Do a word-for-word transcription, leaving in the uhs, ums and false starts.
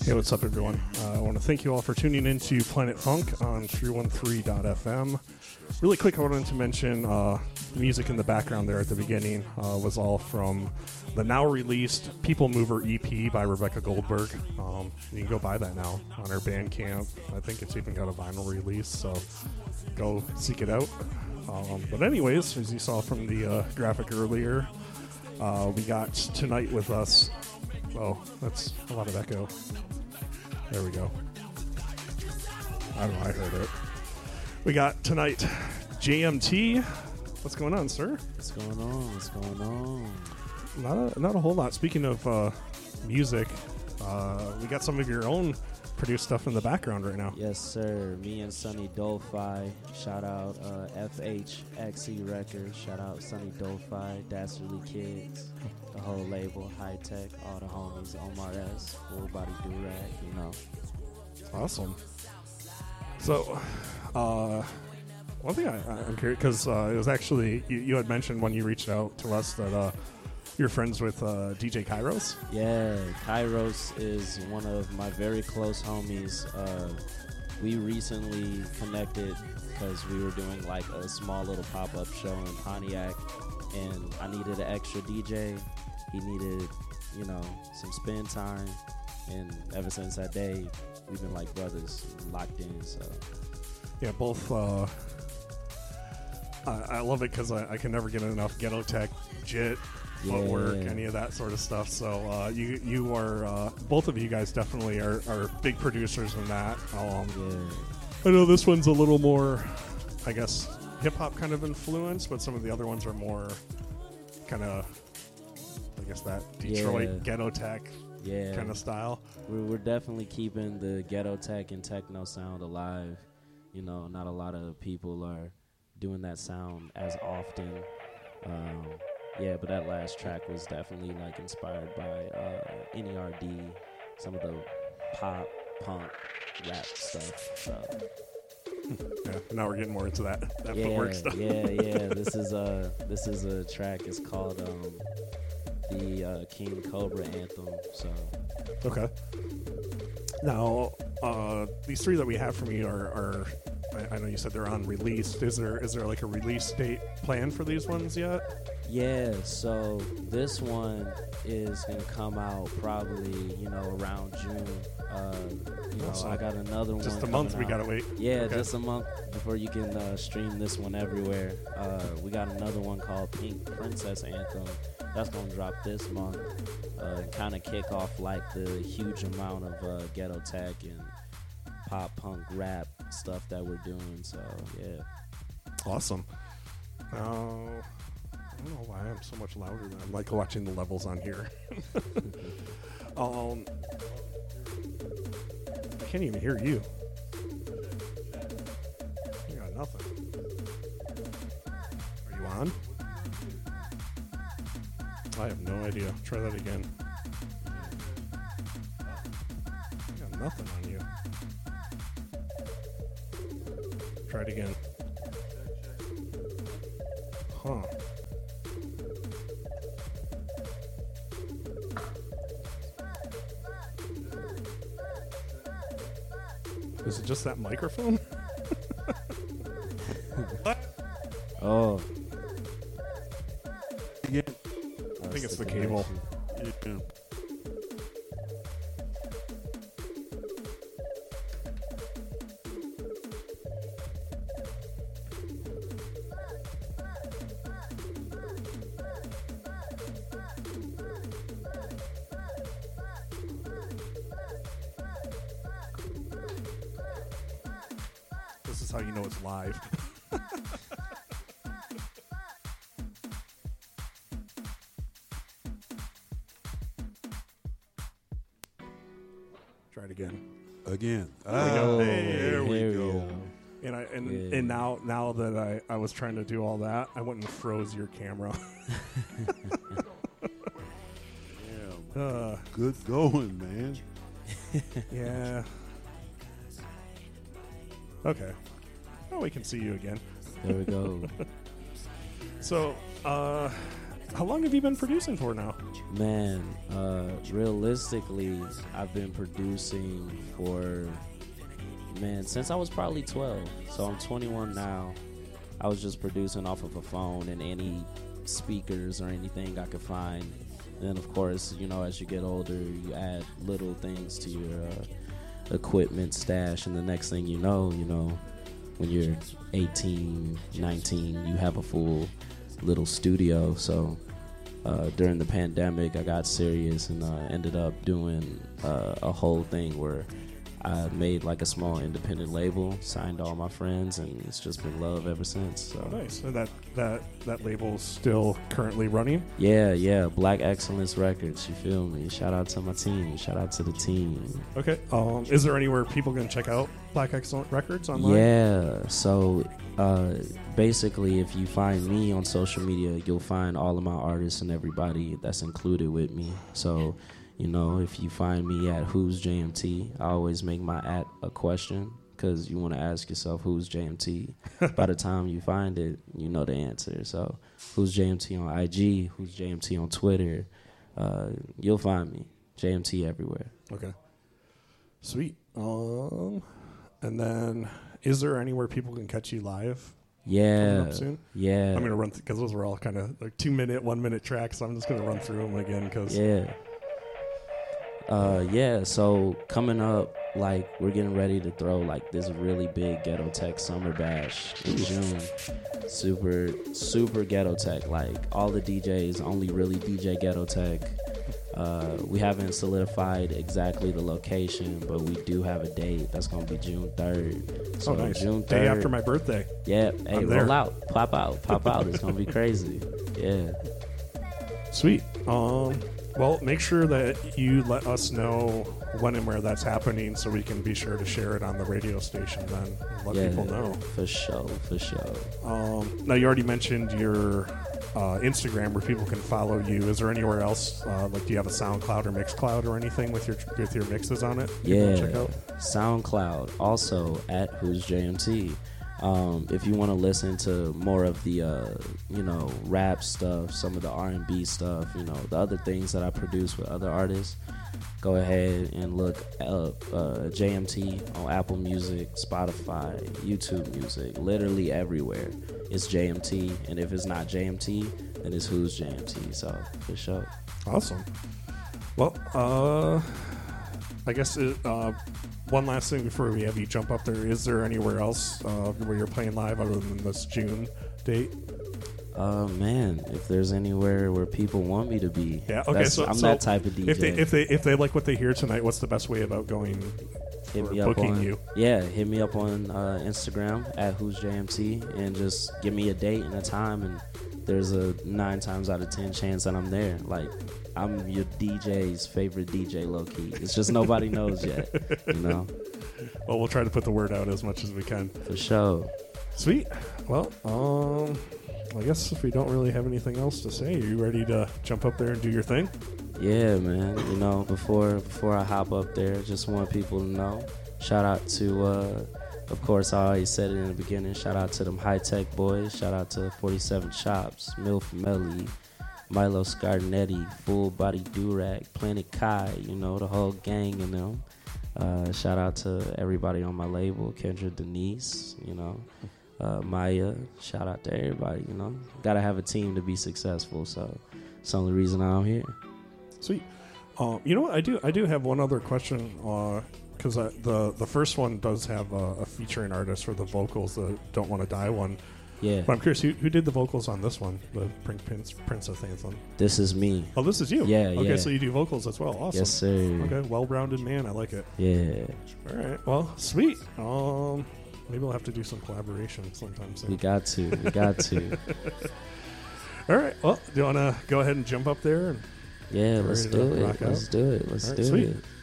Hey, what's up, everyone? Uh, I want to thank you all for tuning in to Planet Funk on three one three dot f m. Really quick, I wanted to mention uh, the music in the background there at the beginning uh, was all from the now-released People Mover E P by Rebecca Goldberg. Um, you can go buy that now on her Bandcamp. I think it's even got a vinyl release, so go seek it out. Um, but anyways, as you saw from the uh, graphic earlier, uh, we got Tonight with us. Oh, that's a lot of echo. There we go. I don't know, I heard it. We got Tonight J M T. What's going on, sir? What's going on? What's going on? Not a, not a whole lot. Speaking of uh, music, uh, we got some of your own produced stuff in the background right now. Yes, sir. Me and Sonny Dolphi. Shout out uh, F H X E Records. Shout out Sonny Dolphi, Dastardly Kids, the whole label, High Tech, all the homies, Omar S, Full Body Durag, you know. Awesome. So, uh, one thing I, I'm curious, because uh, it was actually, you, you had mentioned when you reached out to us that uh, you're friends with uh, D J Kairos. Yeah, Kairos is one of my very close homies. Uh, we recently connected because we were doing like a small little pop-up show in Pontiac, and I needed an extra D J. He needed, you know, some spin time, and ever since that day, we've been like brothers, locked in. So Yeah, both. Uh, I, I love it because I, I can never get enough Ghetto Tech, Jit, footwork, Yeah. any of that sort of stuff. So uh, you you are uh, both of you guys definitely are, are big producers in that. Um, yeah, I know this one's a little more, I guess, hip hop kind of influence, but some of the other ones are more kind of, I guess, that Detroit Yeah. Ghetto Tech yeah. kind of style. We're, we're definitely keeping the ghetto tech and techno sound alive. You know, not a lot of people are doing that sound as often. Um, yeah, but that last track was definitely like inspired by uh, N E R D, some of the pop, punk, rap stuff. So Yeah, now we're getting more into that, that yeah, footwork stuff. yeah, yeah. This is a this is a track. It's called um, the uh, King Cobra anthem. So. Okay. Now, uh, these three that we have from you are, are I, I know you said they're on release. Is there is there like a release date planned for these ones yet? Yeah, so this one is gonna come out probably, you know, around June. Uh, you know, Awesome. I got another one. Just a month we coming out. gotta wait. Yeah, Okay. just a month before you can uh, stream this one everywhere. Uh, we got another one called Pink Princess Anthem. That's gonna drop this month. Uh, kind of kick off like the huge amount of uh, ghetto tech and pop punk rap stuff that we're doing. So yeah. Awesome. Now, I don't know why I'm so much louder than I'm like watching the levels on here. um, I can't even hear you. You got nothing. Are you on? I have no idea. Try that again. I got nothing on you. Try it again. Huh. Is it just that microphone? Oh. Yeah. I think it's the cable. Yeah. This is how you know it's live. Try it again. Again. we Ah, go. there we Here go. And I and, Yeah. and now now that I, I was trying to do all that, I went and froze your camera. Yeah, uh, good going, man. yeah. Okay. Oh, we can see you again. There we go. So, uh, how long have you been producing for now? Man, uh, realistically, I've been producing for, man, since I was probably twelve. So I'm twenty-one now. I was just producing off of a phone and any speakers or anything I could find. And of course, you know, as you get older, you add little things to your uh, equipment stash. And the next thing you know, you know, when you're eighteen, nineteen, you have a full little studio. So uh, during the pandemic, I got serious and uh, ended up doing uh, a whole thing where I made like a small independent label, signed all my friends, and it's just been love ever since. So. Oh, nice. And that, that, that label's still currently running? Yeah, yeah. Black Excellence Records, you feel me? Shout out to my team. Shout out to the team. Okay. Um, is there anywhere people can check out Black Excellent Records online? Yeah. So uh, basically, if you find me on social media, you'll find all of my artists and everybody that's included with me. So, you know, if you find me at Who's J M T, I always make my at a question because you want to ask yourself, who's J M T? By the time you find it, you know the answer. So, Who's J M T on I G? Who's J M T on Twitter? Uh, you'll find me. J M T everywhere. Okay. Sweet. Um, and then, is there anywhere people can catch you live? Yeah. Up soon? Yeah. I'm gonna run because those were all kind of like two minute, one minute tracks. So I'm just gonna run through them again because yeah. Uh, yeah, so coming up, like, we're getting ready to throw, like, this really big Ghetto Tech Summer Bash in June. Super, super Ghetto Tech. Like, all the D Js only really D J Ghetto Tech. Uh, we haven't solidified exactly the location, but we do have a date. That's going to be June third. So oh, nice. June third. Day after my birthday. Yeah, hey, I'm roll there. out, pop out, pop out. It's going to be crazy. Yeah. Sweet. Um... Well, make sure that you let us know when and where that's happening so we can be sure to share it on the radio station then and let Yeah, people know. For sure, for sure. Um, now, you already mentioned your uh, Instagram where people can follow you. Is there anywhere else? Uh, like, do you have a SoundCloud or Mixcloud or anything with your with your mixes on it? People Yeah, can check out? SoundCloud, also at Who's J M T. Um, if you want to listen to more of the, uh, you know, rap stuff, some of the R and B stuff, you know, the other things that I produce with other artists, go ahead and look up uh, J M T on Apple Music, Spotify, YouTube Music, literally everywhere. It's J M T, and if it's not J M T, then it's Who's J M T. So for sure. Awesome. Well, uh, I guess it, uh, one last thing before we have you jump up there. Is there anywhere else uh, where you're playing live other than this June date? Uh, man, if there's anywhere where people want me to be, Yeah, okay, that's- so- I'm so that type of D J. If they if they if they like what they hear tonight, what's the best way about going hit for me up booking on, you? Yeah, hit me up on uh, Instagram at Who's J M T and just give me a date and a time, and there's a nine times out of ten chance that I'm there. Like, I'm your D J's favorite D J, low key. It's just nobody knows yet, you know. Well, we'll try to put the word out as much as we can. For sure. Sweet. Well, um, I guess if we don't really have anything else to say, are you ready to jump up there and do your thing? Yeah, man. You know, before before I hop up there, just want people to know. Shout out to, uh, of course, I already said it in the beginning. Shout out to them high tech boys. Shout out to forty-seven Chops, Milf Melly, Milo Scarnetti, Full Body Durag, Planet Kai. You know, the whole gang and them. Uh, shout out to everybody on my label, Kendra Denise. You know, uh, Maya. Shout out to everybody. You know, gotta have a team to be successful. So it's the only reason I'm here. Sweet. Um, you know what? I do. I do have one other question because uh, the the first one does have a, a featuring artist for the vocals, the "Don't Want to Die" one. Yeah. But I'm curious, who, who did the vocals on this one, the Prince, Princess Anthem? This is me. Oh, this is you. Yeah, Okay, yeah. so you do vocals as well. Awesome. Yes, sir. Okay, well-rounded man. I like it. Yeah. All right. Well, sweet. Um, maybe we'll have to do some collaboration sometime soon. We got to. We got to. All right. Well, do you want to go ahead and jump up there? And Yeah, let's ready to do rock it. out? Let's do it. Let's All right, do sweet. it.